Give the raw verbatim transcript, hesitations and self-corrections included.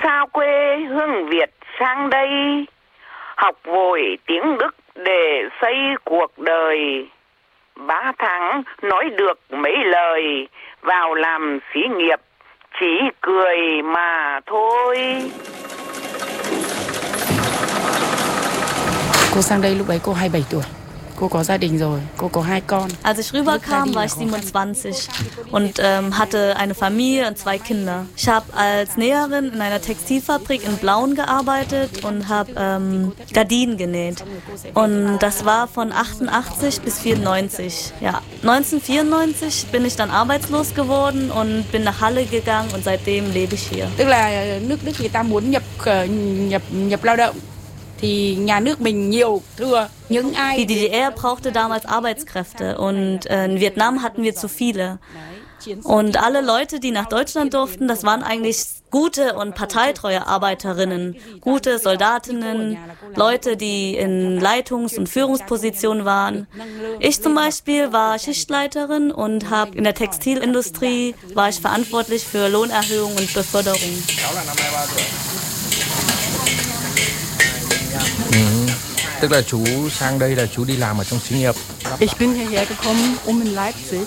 sao quê hương Việt sang đây, học vội tiếng Đức để xây cuộc đời. Ba tháng nói được mấy lời, vào làm xí nghiệp chỉ cười mà thôi. Cô sang đây lúc ấy cô hai mươi bảy tuổi. Cô có gia đình rồi, cô có hai con. Als ich rüberkam, war ich siebenundzwanzig und ähm, hatte eine Familie und zwei Kinder. Ich habe als Näherin in einer Textilfabrik in Blauen gearbeitet und habe ähm, Gardinen genäht. Und das war von achtundachtzig bis vierundneunzig. Ja, neunzehnhundertvierundneunzig bin ich dann arbeitslos geworden und bin nach Halle gegangen und seitdem lebe ich hier. Tức là nước Đức người ta muốn nhập nhập nhập lao động. Die D D R brauchte damals Arbeitskräfte und äh, in Vietnam hatten wir zu viele. Und alle Leute, die nach Deutschland durften, das waren eigentlich gute und parteitreue Arbeiterinnen, gute Soldatinnen, Leute, die in Leitungs- und Führungspositionen waren. Ich zum Beispiel war Schichtleiterin und habe in der Textilindustrie war ich verantwortlich für Lohnerhöhung und Beförderung. Tức là chú sang đây là chú đi làm ở trong xí nghiệp. Ich bin hierher gekommen, um in Leipzig